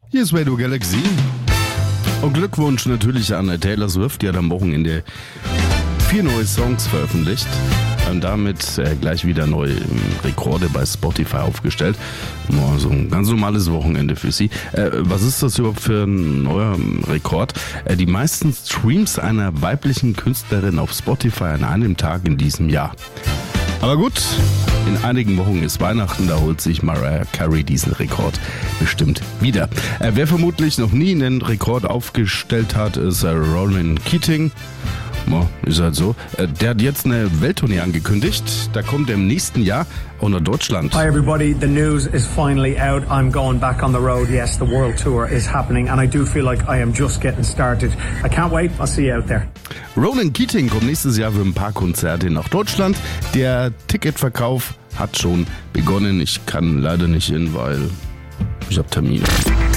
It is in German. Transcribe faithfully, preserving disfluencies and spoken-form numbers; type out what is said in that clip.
Hier ist Radio Galaxy. Und Glückwunsch natürlich an Taylor Swift, die hat am Wochenende vier neue Songs veröffentlicht. Und damit äh, gleich wieder neue äh, Rekorde bei Spotify aufgestellt. Oh, so ein ganz normales Wochenende für sie. Äh, was ist das überhaupt für ein neuer Rekord? Äh, die meisten Streams einer weiblichen Künstlerin auf Spotify an einem Tag in diesem Jahr. Aber gut, in einigen Wochen ist Weihnachten, da holt sich Mariah Carey diesen Rekord bestimmt wieder. Äh, wer vermutlich noch nie einen Rekord aufgestellt hat, ist äh, Ronan Keating. Oh, ist halt so. Äh, der hat jetzt eine Welttournee angekündigt. Da kommt er im nächsten Jahr auch nach Deutschland. Hi everybody, the news is finally out. I'm going back on the road. Yes, the world tour is happening and I do feel like I am just getting started. I can't wait. I'll see you out there. Ronan Keating kommt nächstes Jahr für ein paar Konzerte nach Deutschland. Der Ticketverkauf hat schon begonnen. Ich kann leider nicht hin, weil ich habe Termine.